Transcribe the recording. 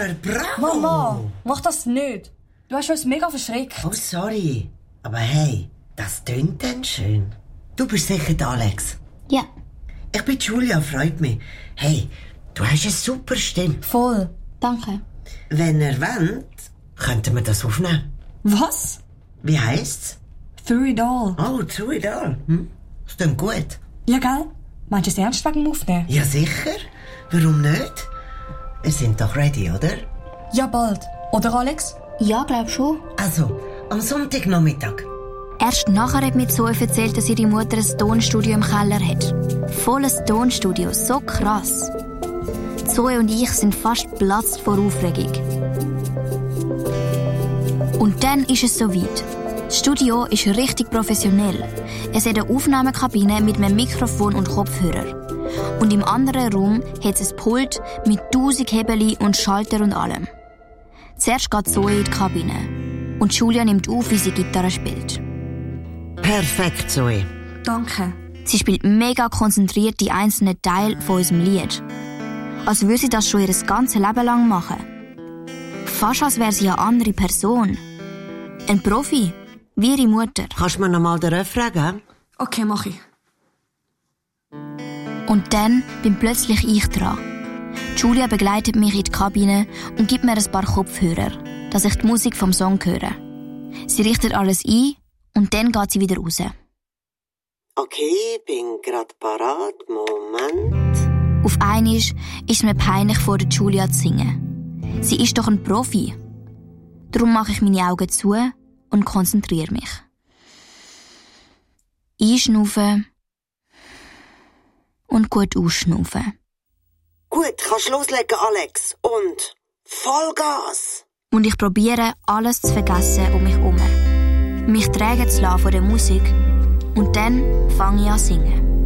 Super, bravo! Mama, mach das nicht. Du hast uns mega verschreckt. Oh, sorry. Aber hey, das tönt dann schön. Du bist sicher der Alex. Ja. Ich bin Julia, freut mich. Hey, du hast eine super Stimme. Voll. Danke. Wenn ihr wollt, könnten wir das aufnehmen. Was? Wie heisst's? Through it all. Oh, Through it all. Das klingt gut. Ja, gell? Meinst du es ernst wegen dem Aufnehmen? Ja, sicher. Warum nicht? Wir sind doch ready, oder? Ja, bald. Oder, Alex? Ja, glaub schon. Also, am Sonntagnachmittag. Erst nachher hat mir Zoe erzählt, dass ihre Mutter ein Tonstudio im Keller hat. Volles Tonstudio, so krass. Zoe und ich sind fast geplatzt vor Aufregung. Und dann ist es soweit. Das Studio ist richtig professionell. Es hat eine Aufnahmekabine mit einem Mikrofon und Kopfhörer. Und im anderen Raum hat es ein Pult mit 1000 Hebeli und Schalter und allem. Zuerst geht Zoe in die Kabine. Und Julia nimmt auf, wie sie Gitarre spielt. Perfekt, Zoe. Danke. Sie spielt mega konzentriert die einzelnen Teile von unserem Lied. Als würde sie das schon ihr ganzes Leben lang machen. Fast als wäre sie eine andere Person. Ein Profi, wie ihre Mutter. Kannst du mir noch mal den Refrain geben? Okay, mach ich. Und dann bin plötzlich ich dran. Julia begleitet mich in die Kabine und gibt mir ein paar Kopfhörer, dass ich die Musik vom Song höre. Sie richtet alles ein und dann geht sie wieder raus. Okay, bin grad parat. Moment. Auf einmal ist es mir peinlich, vor der Julia zu singen. Sie ist doch ein Profi. Darum mache ich meine Augen zu und konzentriere mich. Einschnaufen und gut ausschnaufen. Gut, kannst loslegen, Alex. Und Vollgas! Und ich probiere, alles zu vergessen um mich herum. Mich tragen zu lassen von der Musik. Und dann fange ich an zu singen.